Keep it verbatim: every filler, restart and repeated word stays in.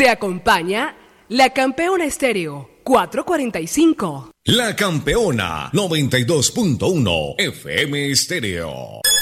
Te acompaña La Campeona Estéreo cuatrocientos cuarenta y cinco. La Campeona noventa y dos punto uno F M Estéreo.